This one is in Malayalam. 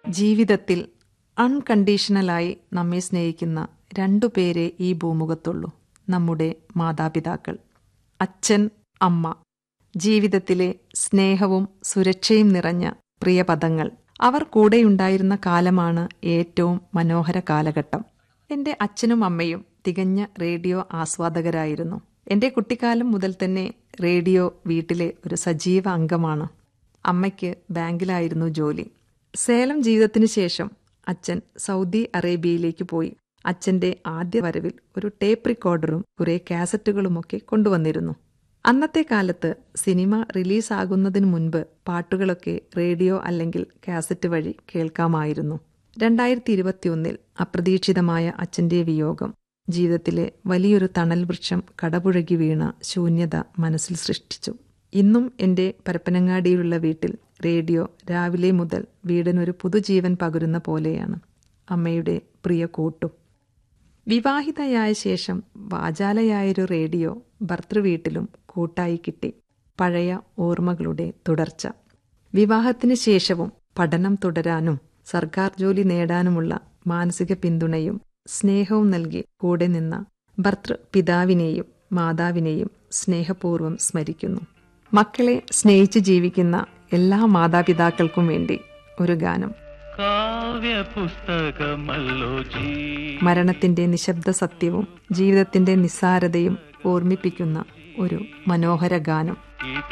ജീവിതത്തിൽ അൺകണ്ടീഷണലായി നമ്മെ സ്നേഹിക്കുന്ന 2 പേരെ ഈ ഭൂമുഖത്തുള്ളൂ, നമ്മുടെ മാതാപിതാക്കൾ. അച്ഛൻ, അമ്മ. ജീവിതത്തിലെ സ്നേഹവും സുരക്ഷയും നിറഞ്ഞ പ്രിയപദങ്ങൾ. അവർ കൂടെയുണ്ടായിരുന്ന കാലമാണ് ഏറ്റവും മനോഹര കാലഘട്ടം. എൻ്റെ അച്ഛനും അമ്മയും തികഞ്ഞ റേഡിയോ ആസ്വാദകരായിരുന്നു. എൻ്റെ കുട്ടിക്കാലം മുതൽ തന്നെ റേഡിയോ വീട്ടിലെ ഒരു സജീവ അംഗമാണ്. അമ്മയ്ക്ക് ബാങ്കിലായിരുന്നു ജോലി. സേലം ജീവിതത്തിന് ശേഷം അച്ഛൻ സൗദി അറേബ്യയിലേക്ക് പോയി. അച്ഛൻ്റെ ആദ്യ വരവിൽ ഒരു ടേപ്പ് റെക്കോർഡറും കുറെ കാസറ്റുകളുമൊക്കെ കൊണ്ടുവന്നിരുന്നു. അന്നത്തെ കാലത്ത് സിനിമ റിലീസാകുന്നതിന് മുൻപ് പാട്ടുകളൊക്കെ റേഡിയോ അല്ലെങ്കിൽ കാസറ്റ് വഴി കേൾക്കാമായിരുന്നു. 2021 അപ്രതീക്ഷിതമായ അച്ഛൻ്റെ വിയോഗം ജീവിതത്തിലെ വലിയൊരു തണൽ വൃക്ഷം കടപുഴകി വീണ ശൂന്യത മനസ്സിൽ സൃഷ്ടിച്ചു. ഇന്നും എൻ്റെ പരപ്പനങ്ങാടിയിലുള്ള വീട്ടിൽ റേഡിയോ രാവിലെ മുതൽ വീടിനൊരു പുതുജീവൻ പകരുന്ന പോലെയാണ്. അമ്മയുടെ പ്രിയ കൂട്ടും. വിവാഹിതയായ ശേഷം വാചാലയായൊരു റേഡിയോ ഭർതൃവീട്ടിലും കൂട്ടായി കിട്ടി. പഴയ ഓർമ്മകളുടെ തുടർച്ച. വിവാഹത്തിന് ശേഷവും പഠനം തുടരാനും സർക്കാർ ജോലി നേടാനുമുള്ള മാനസിക പിന്തുണയും സ്നേഹവും നൽകി കൂടെ നിന്ന ഭർതൃപിതാവിനെയും മാതാവിനെയും സ്നേഹപൂർവ്വം സ്മരിക്കുന്നു. മക്കളെ സ്നേഹിച്ച് ജീവിക്കുന്ന എല്ലാ മാതാപിതാക്കൾക്കും വേണ്ടി ഒരു ഗാനം. മരണത്തിന്റെ നിശബ്ദ സത്യവും ജീവിതത്തിന്റെ നിസ്സാരതയും ഓർമ്മിപ്പിക്കുന്ന ഒരു മനോഹര ഗാനം.